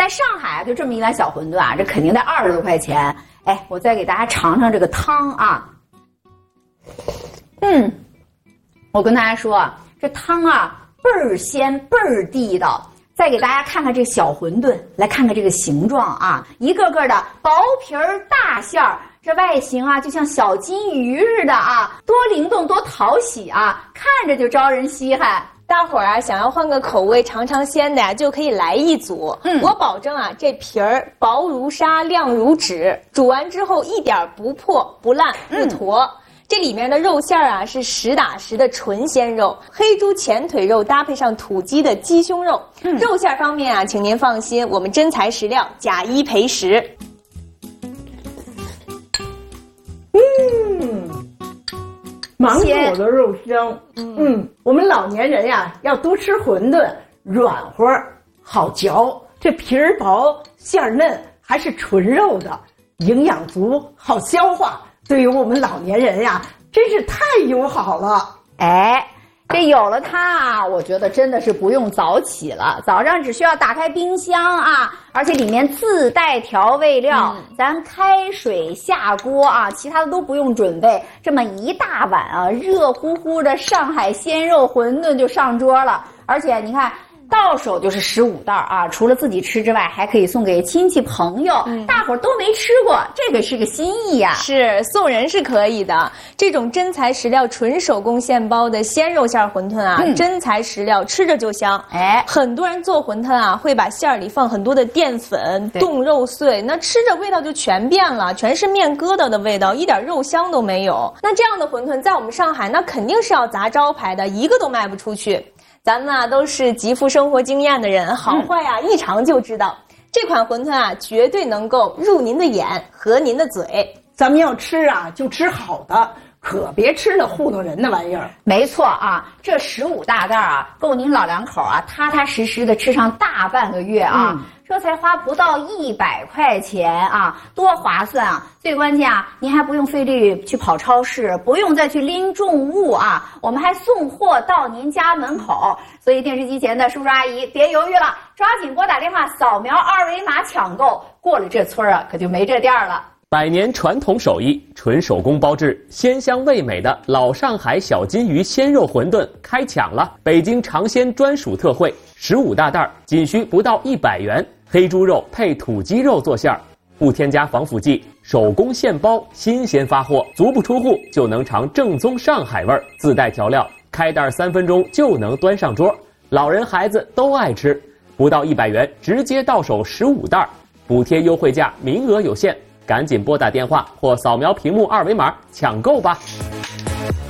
在上海就这么一碗小馄饨啊，这肯定得20多块钱。哎，我再给大家尝尝这个汤啊。我跟大家说啊，这汤啊倍儿鲜倍儿地道。再给大家看看这小馄饨，来看看这个形状啊，一个个的薄皮儿大馅儿，这外形啊就像小金鱼似的啊，多灵动多讨喜啊，看着就招人稀罕。 大伙儿啊，想要换个口味尝尝鲜的呀，就可以来一组。我保证啊，这皮儿薄如纱，亮如纸，煮完之后一点不破不烂不坨。这里面的肉馅儿啊是实打实的纯鲜肉，黑猪前腿肉搭配上土鸡的鸡胸肉。肉馅儿方面啊，请您放心，我们真材实料，假一赔10。 芒果的肉香。我们老年人呀要多吃馄饨，软和好嚼，这皮儿薄馅儿嫩，还是纯肉的，营养足，好消化。对于我们老年人呀，真是太友好了。 哎，这有了它啊，我觉得真的是不用早起了，早上只需要打开冰箱啊，而且里面自带调味料，咱开水下锅啊，其他的都不用准备，这么一大碗啊，热乎乎的上海鲜肉馄饨就上桌了。而且你看，到手就是15袋啊，除了自己吃之外，还可以送给亲戚朋友，大伙儿都没吃过，这个是个心意呀。 是，送人是可以的。这种真材实料、纯手工现包的鲜肉馅馄饨啊，真材实料，吃着就香。哎，很多人做馄饨啊，会把馅儿里放很多的淀粉、冻肉碎，那吃着味道就全变了，全是面疙瘩的味道，一点肉香都没有。那这样的馄饨在我们上海，那肯定是要砸招牌的，一个都卖不出去。咱们啊都是极富生活经验的人，好坏啊一尝就知道。这款馄饨啊，绝对能够入您的眼，合您的嘴。 咱们要吃啊，就吃好的，可别吃那糊弄人的玩意儿。 没错啊，这15大袋啊，够您老两口啊踏踏实实的吃上大半个月啊。这才花不到100块钱啊，多划算啊！最关键啊，您还不用费力去跑超市，不用再去拎重物啊，我们还送货到您家门口。所以电视机前的叔叔阿姨别犹豫了，抓紧拨打电话扫描2维码抢购，过了这村啊，可就没这店了。 100年传统手艺，纯手工包制，鲜香味美的老上海小金鱼鲜肉馄饨开抢了！北京尝鲜专属特惠，15大袋，仅需不到100元，黑猪肉配土鸡肉做馅儿，不添加防腐剂，手工现包，新鲜发货，足不出户就能尝正宗上海味儿，自带调料，开袋3分钟就能端上桌，老人孩子都爱吃，不到100元直接到手15袋，补贴优惠价，名额有限。赶紧拨打电话或扫描屏幕2维码抢购吧。